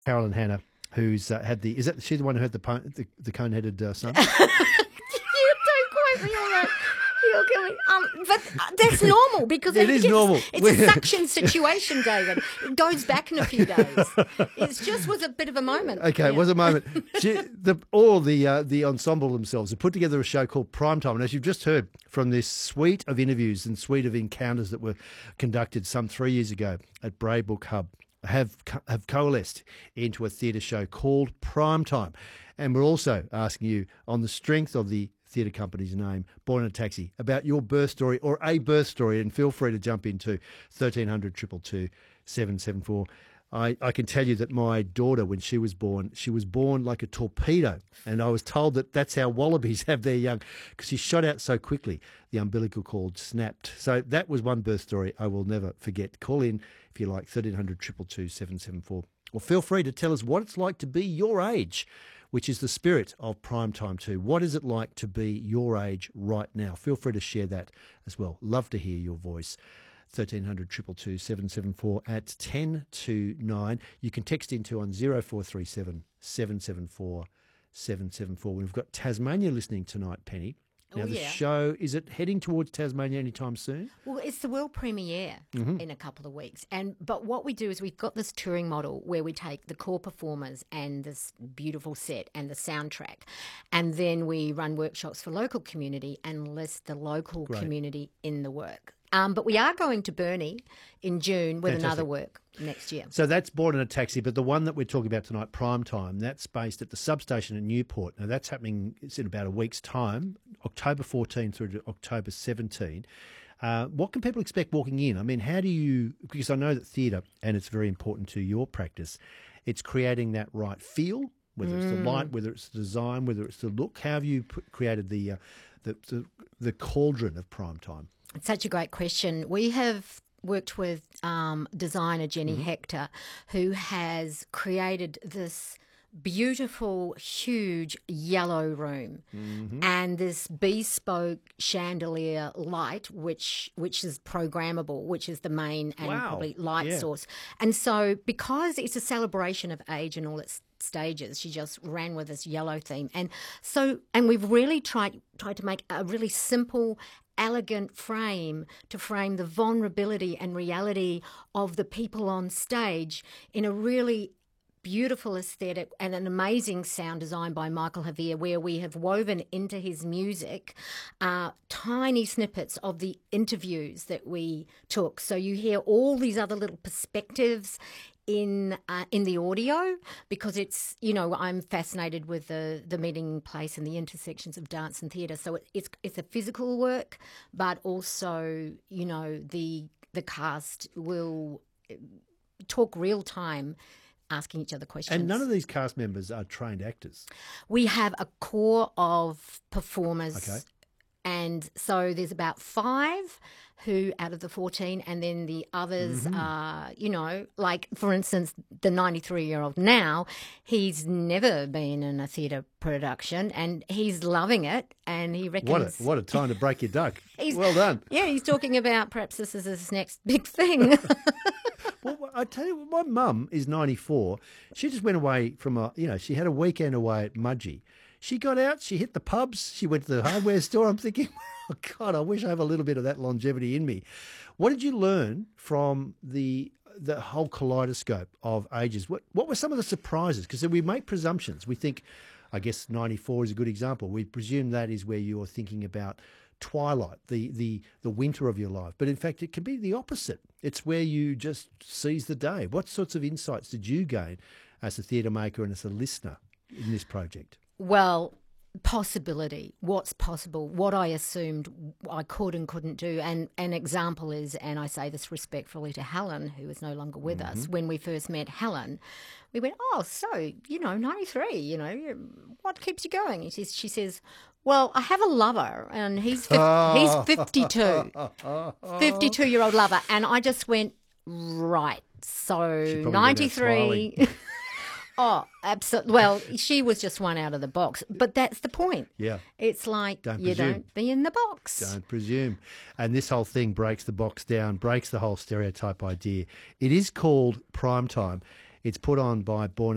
Carolyn Hannah, who's had the... Is that she the one who had the cone-headed son? You don't quote me on that. You're killing. But that's normal because It is normal. It's a suction situation, David. It goes back in a few days. It just was a bit of a moment. Okay, it was a moment. All the ensemble themselves have put together a show called Primetime, and as you've just heard from this suite of interviews and suite of encounters that were conducted some 3 years ago at Braybrook Hub, have coalesced into a theatre show called Primetime. And we're also asking you, on the strength of the theatre company's name, Born in a Taxi, about your birth story or a birth story, and feel free to jump into 1300 222 774. I can tell you that my daughter, when she was born like a torpedo, and I was told that that's how wallabies have their young, because she shot out so quickly, the umbilical cord snapped. So that was one birth story I will never forget. Call in, if you like, 1300 222 774. Or feel free to tell us what it's like to be your age, which is the spirit of Primetime too. What is it like to be your age right now? Feel free to share that as well. Love to hear your voice. 1300 222 774 at 10 to 9. You can text into on 0437 774 774. We've got Tasmania listening tonight, Penny. Now, the show, is it heading towards Tasmania anytime soon? Well, it's the world premiere in a couple of weeks. But what we do is we've got this touring model where we take the core performers and this beautiful set and the soundtrack, and then we run workshops for local community and list the local community in the work. But we are going to Burnie in June with another work next year. So that's Born in a Taxi, but the one that we're talking about tonight, Primetime, that's based at the substation in Newport. Now, that's happening, it's in about a week's time, October 14 through to October 17. What can people expect walking in? I mean, how do you, because I know that theatre, and it's very important to your practice, it's creating that right feel, whether it's the light, whether it's the design, whether it's the look. How have you created the cauldron of Primetime? It's such a great question. We have worked with designer Jenny Hector, who has created this beautiful, huge yellow room and this bespoke chandelier light, which is programmable, which is the main and probably light source. And so because it's a celebration of age and all its stages, she just ran with this yellow theme. And we've really tried to make a really simple, elegant frame to frame the vulnerability and reality of the people on stage in a really beautiful aesthetic and an amazing sound design by Michael Javier, where we have woven into his music tiny snippets of the interviews that we took. So you hear all these other little perspectives in the audio, because it's, I'm fascinated with the meeting place and the intersections of dance and theatre. So it's a physical work, but also, the cast will talk real time, asking each other questions. And none of these cast members are trained actors. We have a core of performers. Okay. And so there's about 5 who out of the 14, and then the others are, like, for instance, the 93-year-old now, he's never been in a theatre production and he's loving it, and he reckons... What a time to break your duck. Well done. Yeah, he's talking about perhaps this is his next big thing. Well, I tell you, my mum is 94. She just went away from she had a weekend away at Mudgee. She got out, she hit the pubs, she went to the hardware store. I'm thinking, oh, God, I wish I have a little bit of that longevity in me. What did you learn from the whole kaleidoscope of ages? What were some of the surprises? Because we make presumptions. We think, I guess 94 is a good example. We presume that is where you're thinking about twilight, the winter of your life. But in fact, it can be the opposite. It's where you just seize the day. What sorts of insights did you gain as a theatre maker and as a listener in this project? Well, possibility, what's possible, what I assumed I could and couldn't do. And an example is, and I say this respectfully to Helen, who is no longer with us, when we first met Helen, we went, 93, what keeps you going? She says, well, I have a lover and he's 52, 52-year-old lover. And I just went, right, so 93... Oh, absolutely. Well, she was just one out of the box. But that's the point. Yeah. It's like don't be in the box. Don't presume. And this whole thing breaks the box down, breaks the whole stereotype idea. It is called Primetime. It's put on by Born